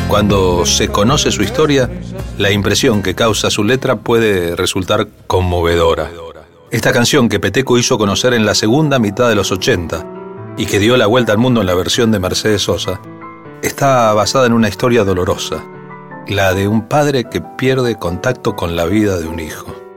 Cuando se conoce su historia, la impresión que causa su letra puede resultar conmovedora. Esta canción que Peteco hizo conocer en la segunda mitad de los 80 y que dio la vuelta al mundo en la versión de Mercedes Sosa, está basada en una historia dolorosa, la de un padre que pierde contacto con la vida de un hijo.